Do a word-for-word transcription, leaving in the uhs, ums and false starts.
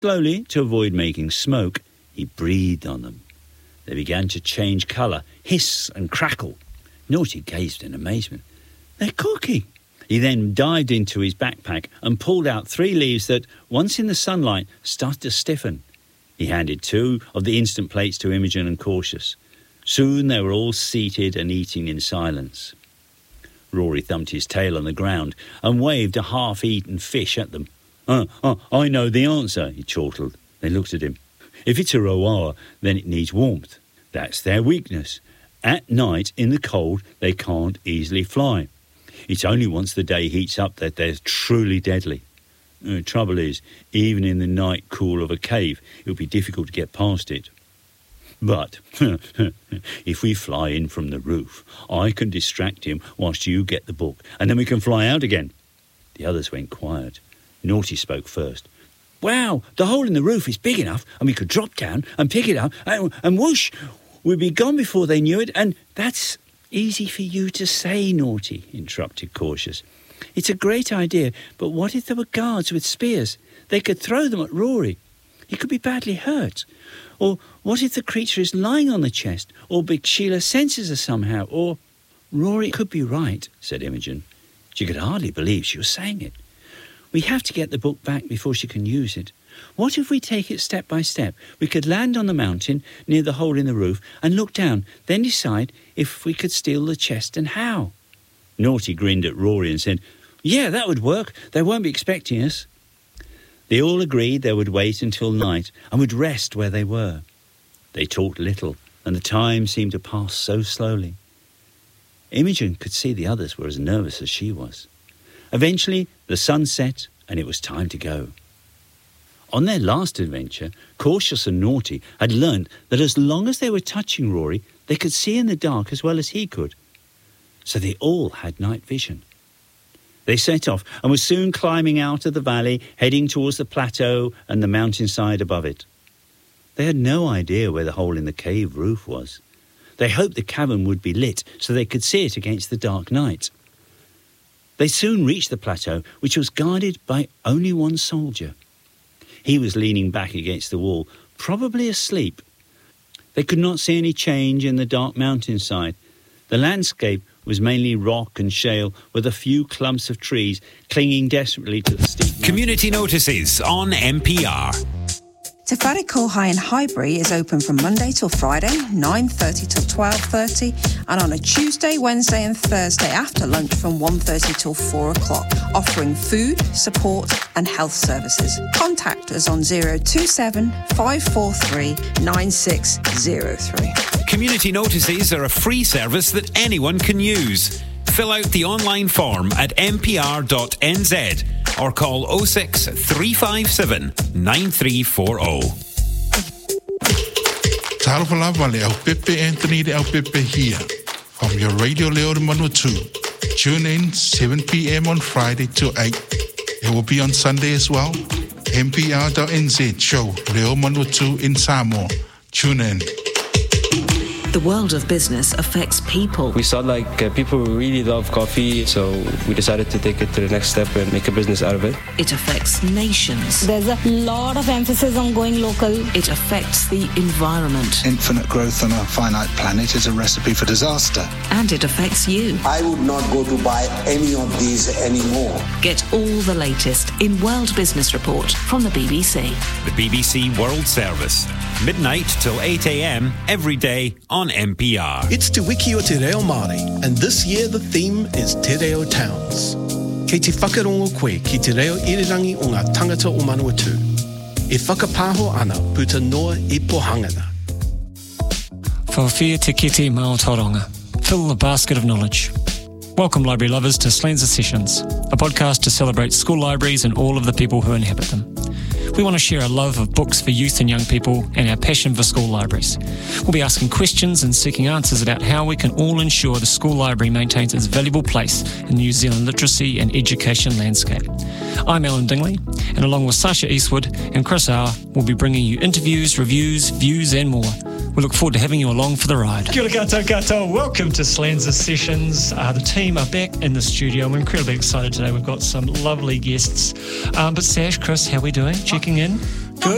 Slowly, to avoid making smoke, he breathed on them. They began to change colour, hiss and crackle. Naughty gazed in amazement. They're cooking! He then dived into his backpack and pulled out three leaves that, once in the sunlight, started to stiffen. He handed two of the instant plates to Imogen and Cautious. Soon they were all seated and eating in silence. Rory thumped his tail on the ground and waved a half-eaten fish at them. Oh, oh, I know the answer, he chortled. They looked at him. If it's a roa, then it needs warmth. That's their weakness. At night, in the cold, they can't easily fly. It's only once the day heats up that they're truly deadly. The trouble is, even in the night cool of a cave, it would be difficult to get past it. But if we fly in from the roof, I can distract him whilst you get the book, and then we can fly out again. The others went quiet. Naughty spoke first. Wow, the hole in the roof is big enough, and we could drop down and pick it up, and, and whoosh, we'd be gone before they knew it, and that's easy for you to say, Naughty, interrupted Cautious. It's a great idea, but what if there were guards with spears? They could throw them at Rory. He could be badly hurt. Or what if the creature is lying on the chest, or Big Sheila senses her somehow, or... Rory could be right, said Imogen. She could hardly believe she was saying it. We have to get the book back before she can use it. What if we take it step by step? We could land on the mountain near the hole in the roof and look down, then decide if we could steal the chest and how. Naughty grinned at Rory and said, Yeah, that would work. They won't be expecting us. They all agreed they would wait until night and would rest where they were. They talked little, and the time seemed to pass so slowly. Imogen could see the others were as nervous as she was. Eventually, the sun set, and it was time to go. On their last adventure, Cautious and Naughty had learned that as long as they were touching Rory, they could see in the dark as well as he could. So they all had night vision. They set off and were soon climbing out of the valley, heading towards the plateau and the mountainside above it. They had no idea where the hole in the cave roof was. They hoped the cavern would be lit so they could see it against the dark night. They soon reached the plateau, which was guarded by only one soldier. He was leaning back against the wall, probably asleep. They could not see any change in the dark mountainside. The landscape was mainly rock and shale, with a few clumps of trees clinging desperately to the steep... Community notices on M P R. Te Whare Kohai in Highbury is open from Monday till Friday, nine thirty till twelve thirty, and on a Tuesday, Wednesday and Thursday after lunch from one thirty till four o'clock, offering food, support and health services. Contact us on zero two seven, five four three, nine six zero three. Community notices are a free service that anyone can use. Fill out the online form at m p r dot n z or call oh six, three five seven, nine three four oh. Tarwala le au Pepe Anthony le au Pepe here from your Radio Leo Manu two. Tune in seven p.m. on Friday to eight. It will be on Sunday as well. m p r dot n z show Leo Manu two in Samoa. Tune in. The world of business affects people. We saw like uh, people really love coffee, so we decided to take it to the next step and make a business out of it. It affects nations. There's a lot of emphasis on going local. It affects the environment. Infinite growth on a finite planet is a recipe for disaster. And it affects you. I would not go to buy any of these anymore. Get all the latest in World Business Report from the B B C. The B B C World Service. Midnight till eight a.m. every day on M P R. It's Te Wiki o Te Reo Māori, and this year the theme is Te Reo Towns. Kei te whakarongo koe ki te reo irirangi o ngā tangata o Manawatu. E whakapāho ana puta noa I pohangana. Whawhia te kete Maotoronga. Fill the basket of knowledge. Welcome, library lovers, to Slanza Sessions, a podcast to celebrate school libraries and all of the people who inhabit them. We want to share our love of books for youth and young people and our passion for school libraries. We'll be asking questions and seeking answers about how we can all ensure the school library maintains its valuable place in the New Zealand literacy and education landscape. I'm Alan Dingley, and along with Sasha Eastwood and Chris Hour, we'll be bringing you interviews, reviews, views and more. We look forward to having you along for the ride. Kia ora koutou katoa. Welcome to Slanza Sessions. Uh, the team are back in the studio. I'm incredibly excited today. We've got some lovely guests. Um, but Sash, Chris, how are we doing? Checking in?